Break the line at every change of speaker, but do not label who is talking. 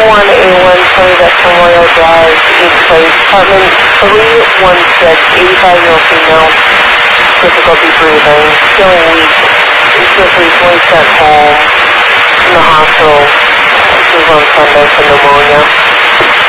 1A1 Charlie, that's Memorial Drive, East Place, apartment 316, 85-year-old female, difficulty breathing, still weak. She was recently sent home from the hospital. She was on Sunday for pneumonia.